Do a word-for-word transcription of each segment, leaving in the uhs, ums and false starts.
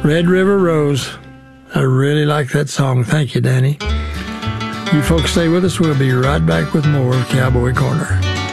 Red River Rose. I really like that song. Thank you, Danny. You folks stay with us. We'll be right back with more of Cowboy Corner.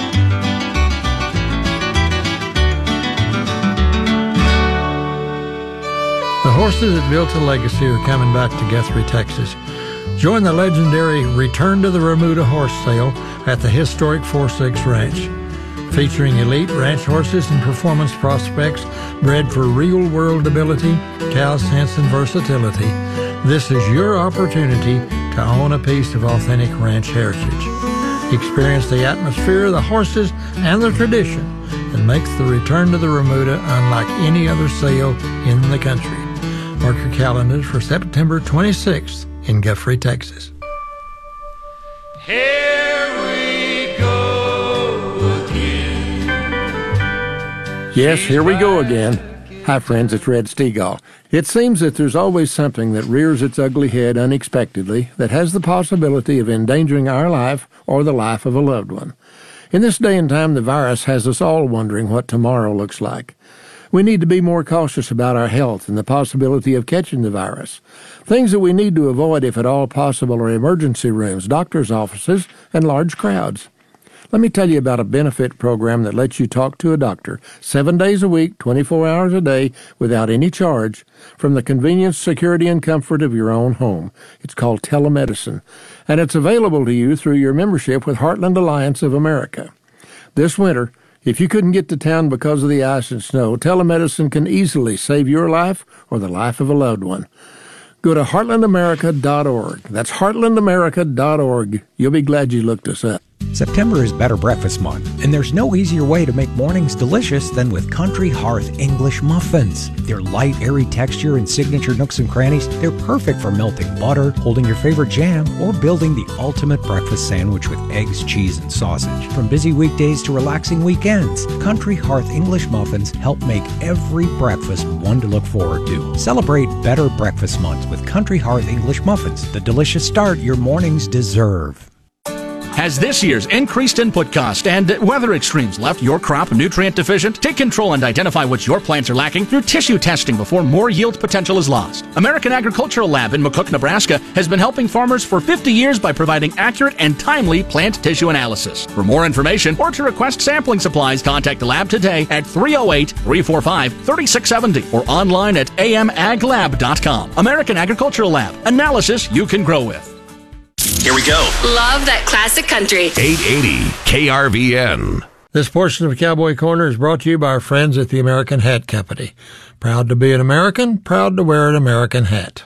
The horses that built a legacy are coming back to Guthrie, Texas. Join the legendary Return to the Remuda horse sale at the historic four six Ranch. Featuring elite ranch horses and performance prospects bred for real-world ability, cow sense, and versatility, this is your opportunity to own a piece of authentic ranch heritage. Experience the atmosphere, the horses, and the tradition that makes the Return to the Remuda unlike any other sale in the country. Mark your calendars for September twenty-sixth in Guthrie, Texas. Here we go again. Yes, here we go again. Hi, friends, it's Red Stegall. It seems that there's always something that rears its ugly head unexpectedly that has the possibility of endangering our life or the life of a loved one. In this day and time, the virus has us all wondering what tomorrow looks like. We need to be more cautious about our health and the possibility of catching the virus. Things that we need to avoid, if at all possible, are emergency rooms, doctor's offices, and large crowds. Let me tell you about a benefit program that lets you talk to a doctor seven days a week, twenty-four hours a day, without any charge, from the convenience, security, and comfort of your own home. It's called telemedicine, and it's available to you through your membership with Heartland Alliance of America. This winter, if you couldn't get to town because of the ice and snow, telemedicine can easily save your life or the life of a loved one. Go to heartland america dot org. That's heartland america dot org. You'll be glad you looked us up. September is Better Breakfast Month, and there's no easier way to make mornings delicious than with Country Hearth English Muffins. Their light, airy texture and signature nooks and crannies, they're perfect for melting butter, holding your favorite jam, or building the ultimate breakfast sandwich with eggs, cheese, and sausage. From busy weekdays to relaxing weekends, Country Hearth English Muffins help make every breakfast one to look forward to. Celebrate Better Breakfast Month with Country Hearth English Muffins, the delicious start your mornings deserve. Has this year's increased input cost and weather extremes left your crop nutrient deficient? Take control and identify what your plants are lacking through tissue testing before more yield potential is lost. American Agricultural Lab in McCook, Nebraska has been helping farmers for fifty years by providing accurate and timely plant tissue analysis. For more information or to request sampling supplies, contact the lab today at three oh eight, three four five, three six seven oh or online at a m ag lab dot com. American Agricultural Lab. Analysis you can grow with. Here we go. Love that classic country. eight eighty K R V N. This portion of Cowboy Corner is brought to you by our friends at the American Hat Company. Proud to be an American, proud to wear an American hat.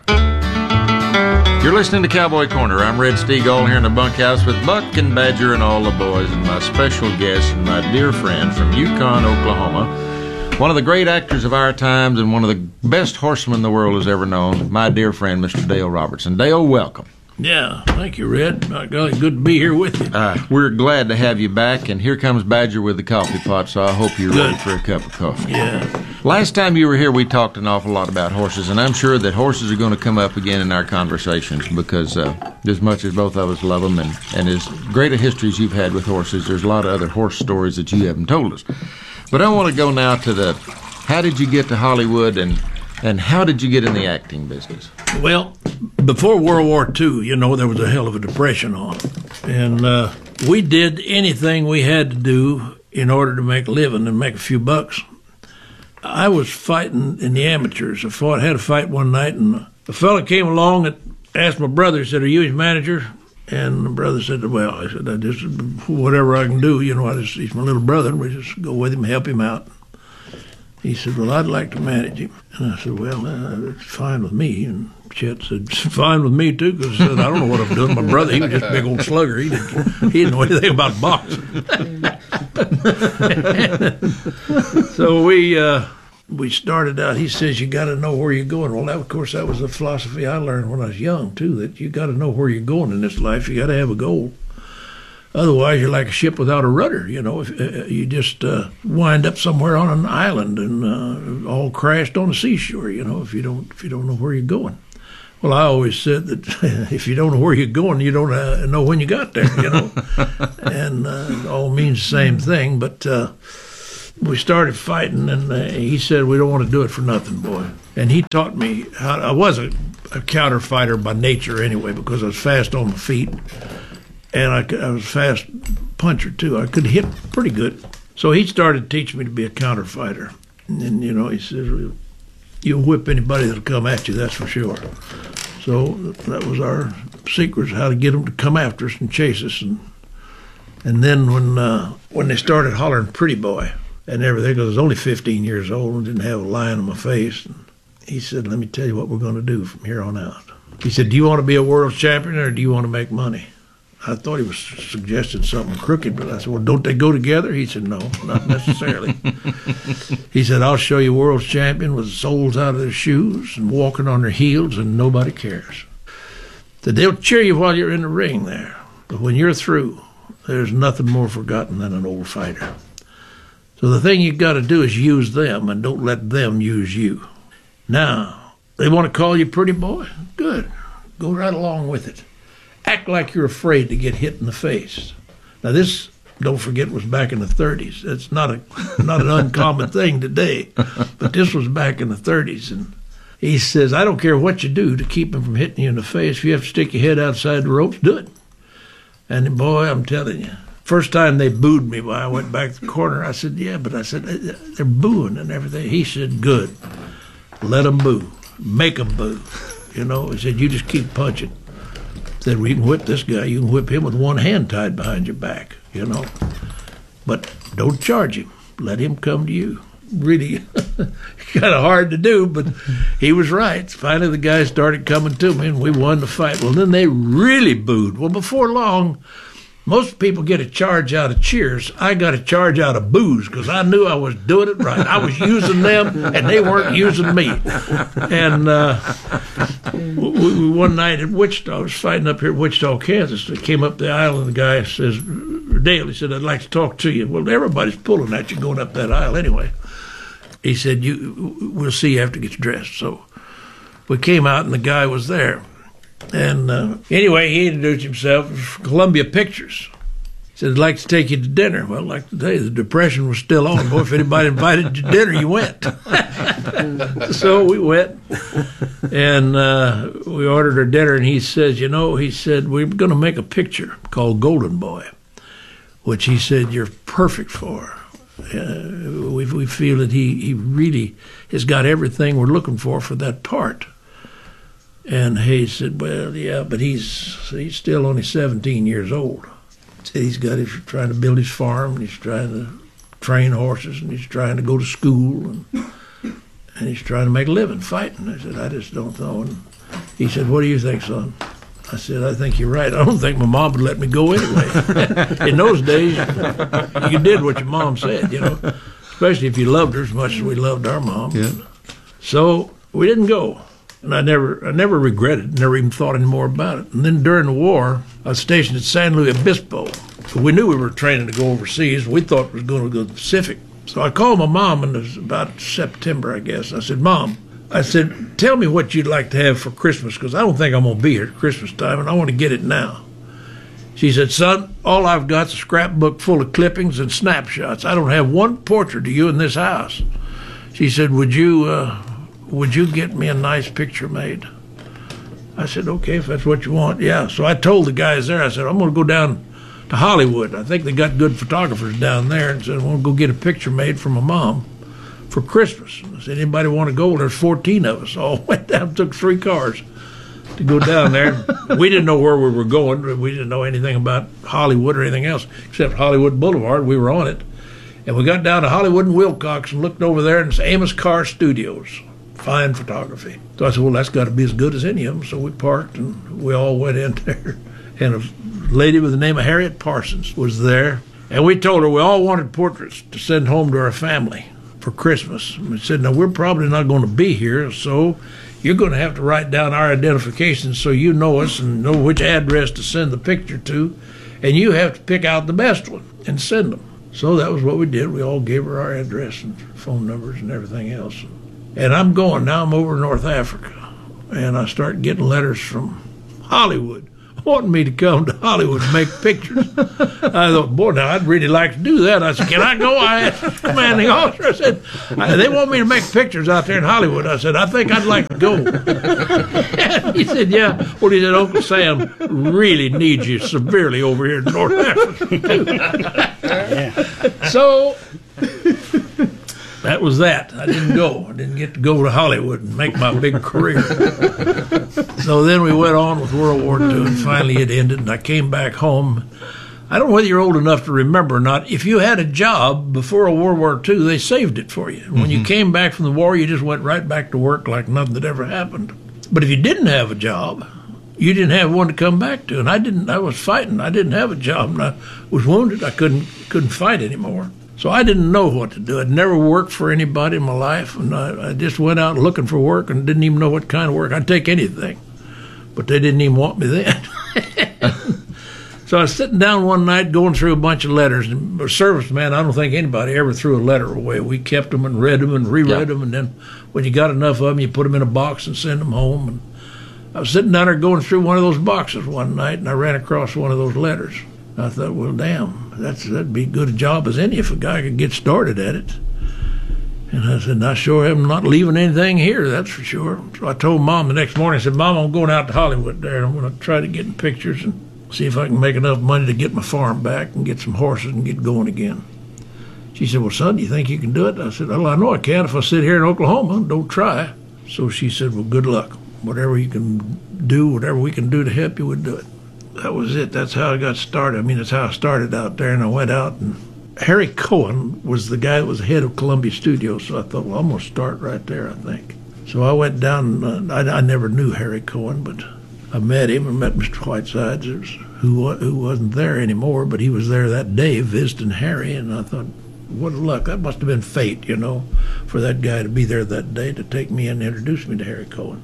You're listening to Cowboy Corner. I'm Red Stegall here in the bunkhouse with Buck and Badger and all the boys, and my special guest and my dear friend from Yukon, Oklahoma, one of the great actors of our times and one of the best horsemen the world has ever known, my dear friend, Mister Dale Robertson. Dale, welcome. Yeah, thank you, Red. Uh, Good to be here with you. Uh, we're glad to have you back, and here comes Badger with the coffee pot, so I hope you're Good. ready for a cup of coffee. Yeah. Last time you were here, we talked an awful lot about horses, and I'm sure that horses are going to come up again in our conversations because uh, as much as both of us love them and, and as great a history as you've had with horses, there's a lot of other horse stories that you haven't told us. But I want to go now to the, how did you get to Hollywood, and and how did you get in the acting business? Well, before World War Two, you know, there was a hell of a depression on. And uh, we did anything we had to do in order to make a living and make a few bucks. I was fighting in the amateurs. I fought, had a fight one night, and a fella came along and asked my brother, he said, "Are you his manager?" And my brother said, "Well," I said, "I just, whatever I can do, you know, I just, he's my little brother, and we just go with him, help him out." He said, "Well, I'd like to manage him." And I said, "Well, uh, it's fine with me." And Chet said, "It's fine with me, too," because I said, "I don't know what I'm doing." My brother, he was just a big old slugger. He didn't, he didn't know anything about boxing. So we uh, we started out. He says, "You got to know where you're going." Well, that, of course, that was the philosophy I learned when I was young, too, that you got to know where you're going in this life. You got to have a goal. Otherwise, you're like a ship without a rudder. You know, if uh, you just uh, wind up somewhere on an island and uh, all crashed on the seashore. You know, if you don't if you don't know where you're going. Well, I always said that if you don't know where you're going, you don't uh, know when you got there. You know, and uh, it all means the same thing. But uh, we started fighting, and uh, he said, we don't want to do it for nothing, boy. And he taught me how, I was a, a counter fighter by nature anyway, because I was fast on my feet, and I, I was fast puncher too. I could hit pretty good. So he started teaching me to be a counter fighter. And, and you know, he says, you'll whip anybody that'll come at you, that's for sure. So that was our secret, how to get them to come after us and chase us. And and then when uh, when they started hollering pretty boy and everything, because I was only fifteen years old and didn't have a line on my face, and he said, let me tell you what we're going to do from here on out. He said, do you want to be a world champion or do you want to make money? I thought he was suggesting something crooked, but I said, well, don't they go together? He said, no, not necessarily. He said, I'll show you world champion with soles out of their shoes and walking on their heels and nobody cares. That they'll cheer you while you're in the ring there, but when you're through, there's nothing more forgotten than an old fighter. So the thing you got to do is use them and don't let them use you. Now, they want to call you pretty boy? Good. Go right along with it. Act like you're afraid to get hit in the face. Now this, don't forget, was back in the thirties. It's not a not an uncommon thing today, but this was back in the thirties. And he says, I don't care what you do to keep him from hitting you in the face. If you have to stick your head outside the ropes, do it. And boy, I'm telling you, first time they booed me while I went back to the corner, I said, yeah, but I said, they're booing and everything. He said, good. Let them boo. Make them boo. You know, he said, you just keep punching. Said, well, you can whip this guy. You can whip him with one hand tied behind your back, you know. But don't charge him. Let him come to you. Really kind of hard to do, but he was right. Finally, the guys started coming to me, and we won the fight. Well, then they really booed. Well, before long, most people get a charge out of cheers. I got a charge out of boos because I knew I was doing it right. I was using them, and they weren't using me. And uh, we, one night at Wichita, I was fighting up here at Wichita, Kansas. I came up the aisle, and the guy says, Dale, he said, I'd like to talk to you. Well, everybody's pulling at you going up that aisle anyway. He said, "You, we'll see you after you get dressed." So we came out, and the guy was there. And uh, anyway, he introduced himself, Columbia Pictures. He said, I'd like to take you to dinner. Well, like today, the Depression was still on. Boy, if anybody invited you to dinner, you went. So we went, and uh, we ordered our dinner, and he says, you know, he said, we're going to make a picture called Golden Boy, which he said you're perfect for. Uh, we, we feel that he, he really has got everything we're looking for for that part. And Hayes said, well, yeah, but he's he's still only seventeen years old. He said he's got he's trying to build his farm, and he's trying to train horses, and he's trying to go to school, and and he's trying to make a living fighting. I said, I just don't know. And he said, what do you think, son? I said, I think you're right. I don't think my mom would let me go anyway. In those days, you did what your mom said, you know, especially if you loved her as much as we loved our mom. Yeah. So we didn't go. And I never I never regretted, never even thought any more about it. And then during the war, I was stationed at San Luis Obispo. So we knew we were training to go overseas. We thought it was going to go to the Pacific. So I called my mom, and it was about September, I guess. I said, Mom, I said, tell me what you'd like to have for Christmas, because I don't think I'm going to be here at Christmas time, and I want to get it now. She said, son, all I've got is a scrapbook full of clippings and snapshots. I don't have one portrait of you in this house. She said, would you... Uh, would you get me a nice picture made? I said, okay, if that's what you want, yeah. So I told the guys there, I said, I'm going to go down to Hollywood. I think they got good photographers down there, and said, I want to go get a picture made for my mom for Christmas. I said, anybody want to go? Well, there's fourteen of us. All went down, took three cars to go down there. We didn't know where we were going. We didn't know anything about Hollywood or anything else, except Hollywood Boulevard. We were on it. And we got down to Hollywood and Wilcox and looked over there, and it's Amos Carr Studios. Fine photography. So I said, well, that's got to be as good as any of them. So we parked, and we all went in there. And a lady with the name of Harriet Parsons was there. And we told her we all wanted portraits to send home to our family for Christmas. And we said, now, we're probably not going to be here, so you're going to have to write down our identifications so you know us and know which address to send the picture to. And you have to pick out the best one and send them. So that was what we did. We all gave her our address and phone numbers and everything else. And I'm going, now I'm over in North Africa, and I start getting letters from Hollywood. wanting me to come to Hollywood and make pictures. I thought, boy, now I'd really like to do that. I said, can I go? I asked the commanding officer. I said, they want me to make pictures out there in Hollywood. I said, I think I'd like to go. He said, yeah. Well, he said, Uncle Sam really needs you severely over here in North Africa, too. Yeah. So that was that. I didn't go. I didn't get to go to Hollywood and make my big career. So then we went on with World War Two, and finally it ended, and I came back home. I don't know whether you're old enough to remember or not. If you had a job before World War Two, they saved it for you. When mm-hmm. you came back from the war, you just went right back to work like nothing had ever happened. But if you didn't have a job, you didn't have one to come back to. And I didn't. I was fighting. I didn't have a job, and I was wounded. I couldn't couldn't fight anymore. So I didn't know what to do. I'd never worked for anybody in my life, and I, I just went out looking for work and didn't even know what kind of work. I'd take anything, but they didn't even want me then. So I was sitting down one night going through a bunch of letters. And a serviceman, I don't think anybody ever threw a letter away. We kept them and read them and reread yeah. them, and then when you got enough of them, you put them in a box and send them home. And I was sitting down there going through one of those boxes one night, and I ran across one of those letters. I thought, well, damn, that's, that'd be as good a job as any if a guy could get started at it. And I said, I sure am not leaving anything here, that's for sure. So I told Mom the next morning, I said, Mom, I'm going out to Hollywood there, and I'm going to try to get in pictures and see if I can make enough money to get my farm back and get some horses and get going again. She said, well, son, do you think you can do it? I said, well, I know I can if I sit here in Oklahoma and don't try. So she said, well, good luck. Whatever you can do, whatever we can do to help you, we'll do it. That was it. That's how I got started. I mean, that's how I started out there, and I went out, and Harry Cohen was the guy that was head of Columbia Studios, so I thought, well, I'm going to start right there, I think. So I went down, uh, I, I never knew Harry Cohen, but I met him and met Mister Whitesides, who, who wasn't there anymore, but he was there that day visiting Harry, and I thought, what a luck. That must have been fate, you know, for that guy to be there that day to take me and introduce me to Harry Cohen.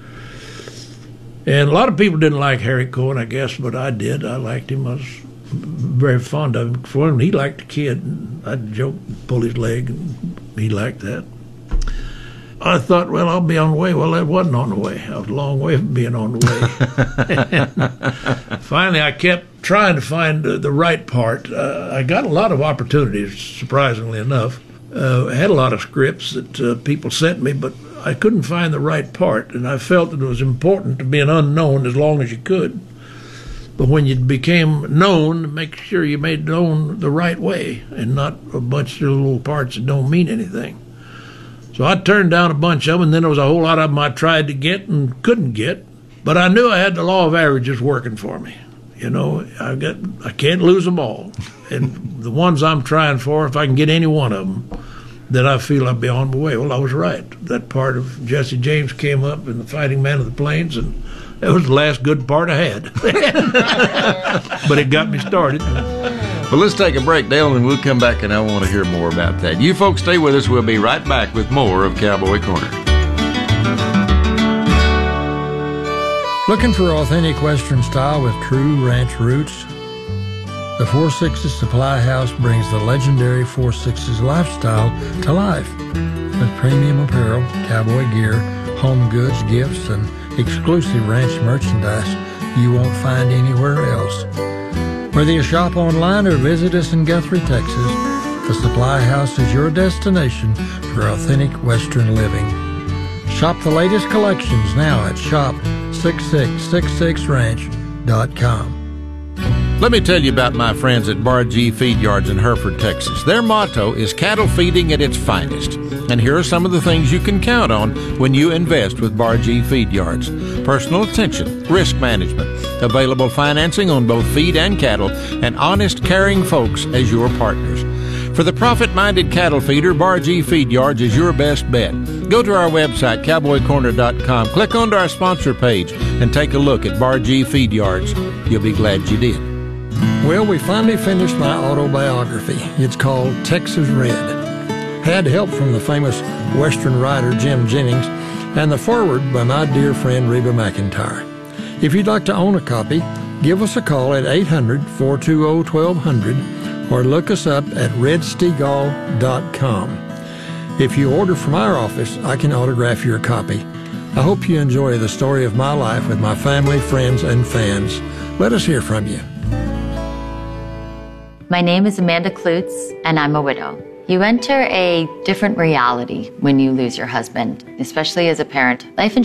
And a lot of people didn't like Harry Cohen, I guess, but I did. I liked him. I was very fond of him. For him, he liked the kid. And I'd joke, pull his leg, and he liked that. I thought, well, I'll be on the way. Well, that wasn't on the way. I was a long way from being on the way. Finally, I kept trying to find uh, the right part. Uh, I got a lot of opportunities, surprisingly enough. Uh, I had a lot of scripts that uh, people sent me, but I couldn't find the right part, and I felt that it was important to be an unknown as long as you could. But when you became known, make sure you made known the right way and not a bunch of little parts that don't mean anything. So I turned down a bunch of them, and then there was a whole lot of them I tried to get and couldn't get. But I knew I had the law of averages working for me. You know, I got I can't lose them all. And the ones I'm trying for, if I can get any one of them, then I feel I'll be on my way. Well, I was right. That part of Jesse James came up in The Fighting Man of the Plains, and that was the last good part I had. But it got me started. Well, let's take a break, Dale, and we'll come back, and I want to hear more about that. You folks stay with us. We'll be right back with more of Cowboy Corner. Looking for authentic Western style with true ranch roots? The Four Sixes Supply House brings the legendary Four Sixes lifestyle to life with premium apparel, cowboy gear, home goods, gifts, and exclusive ranch merchandise you won't find anywhere else. Whether you shop online or visit us in Guthrie, Texas, the Supply House is your destination for authentic Western living. Shop the latest collections now at shop six six six six ranch dot com. Let me tell you about my friends at Bar G Feed Yards in Hereford, Texas. Their motto is cattle feeding at its finest. And here are some of the things you can count on when you invest with Bar G Feed Yards. Personal attention, risk management, available financing on both feed and cattle, and honest, caring folks as your partners. For the profit-minded cattle feeder, Bar G Feed Yards is your best bet. Go to our website, cowboy corner dot com, click onto our sponsor page, and take a look at Bar G Feed Yards. You'll be glad you did. Well, we finally finished my autobiography. It's called Texas Red. Had help from the famous Western writer Jim Jennings and the foreword by my dear friend Reba McEntire. If you'd like to own a copy, give us a call at eight hundred, four two zero, one two zero zero or look us up at red stegall dot com. If you order from our office, I can autograph your copy. I hope you enjoy the story of my life with my family, friends, and fans. Let us hear from you. My name is Amanda Klutz, and I'm a widow. You enter a different reality when you lose your husband, especially as a parent. Life